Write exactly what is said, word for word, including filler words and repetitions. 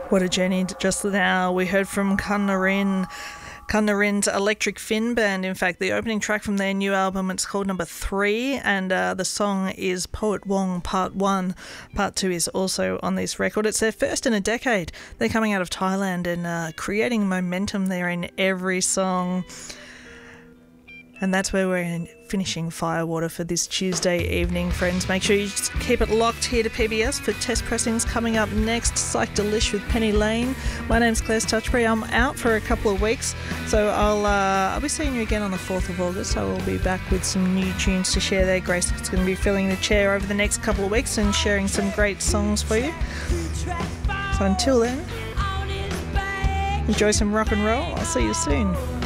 What a journey. Just now we heard from Cunnarin, Cunnarin's Electric Fin Band. In fact, the opening track from their new album, it's called Number Three, and uh, the song is Poet Wong Part One. Part Two is also on this record. It's their first in a decade. They're coming out of Thailand and uh, creating momentum there in every song. And that's where we're in finishing Firewater for this Tuesday evening, friends. Make sure you just keep it locked here to P B S for Test Pressings. Coming up next, Psych Delish with Penny Lane. My name's Claire Touchbury. I'm out for a couple of weeks, so I'll uh, I'll be seeing you again on the fourth of August. I will be back with some new tunes to share there. Grace is going to be filling the chair over the next couple of weeks and sharing some great songs for you. So until then, enjoy some rock and roll. I'll see you soon.